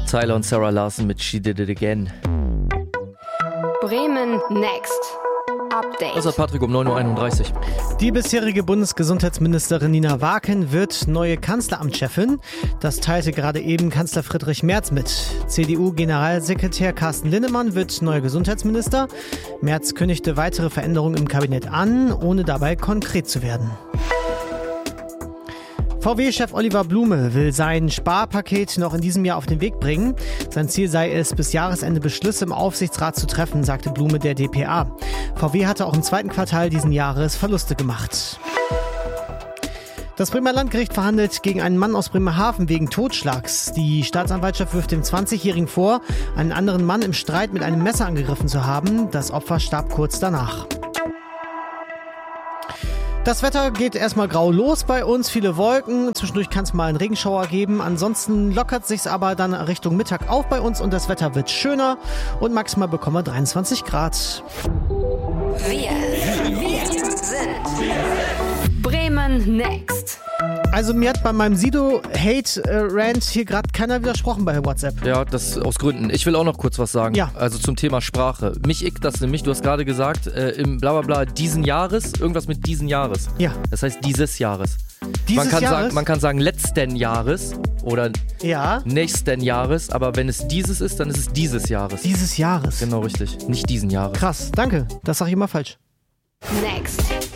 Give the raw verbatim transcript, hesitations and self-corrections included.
Tyler und Sarah Larson mit She Did It Again. Bremen Next. Update. Das hat Patrick um neun Uhr einunddreißig. Die bisherige Bundesgesundheitsministerin Nina Waken wird neue Kanzleramtschefin. Das teilte gerade eben Kanzler Friedrich Merz mit. C D U-Generalsekretär Carsten Linnemann wird neuer Gesundheitsminister. Merz kündigte weitere Veränderungen im Kabinett an, ohne dabei konkret zu werden. V W-Chef Oliver Blume will sein Sparpaket noch in diesem Jahr auf den Weg bringen. Sein Ziel sei es, bis Jahresende Beschlüsse im Aufsichtsrat zu treffen, sagte Blume der d p a. V W hatte auch im zweiten Quartal diesen Jahres Verluste gemacht. Das Bremer Landgericht verhandelt gegen einen Mann aus Bremerhaven wegen Totschlags. Die Staatsanwaltschaft wirft dem zwanzigjährigen vor, einen anderen Mann im Streit mit einem Messer angegriffen zu haben. Das Opfer starb kurz danach. Das Wetter geht erstmal grau los bei uns, viele Wolken, zwischendurch kann es mal einen Regenschauer geben, ansonsten lockert sich's aber dann Richtung Mittag auf bei uns und das Wetter wird schöner und maximal bekommen wir dreiundzwanzig Grad. Wir, wir sind Bremen Next. Also mir hat bei meinem Sido-Hate-Rant hier gerade keiner widersprochen bei WhatsApp. Ja, das aus Gründen. Ich will auch noch kurz was sagen. Ja. Also zum Thema Sprache. Mich ickt das nämlich, du hast gerade gesagt, äh, im Blablabla diesen Jahres, irgendwas mit diesen Jahres. Ja. Das heißt dieses Jahres. Dieses man kann Jahres? Sagen, man kann sagen letzten Jahres oder Ja. nächsten Jahres, aber wenn es dieses ist, dann ist es dieses Jahres. Dieses Jahres. Genau richtig, nicht diesen Jahres. Krass, danke. Das sag ich immer falsch. Next.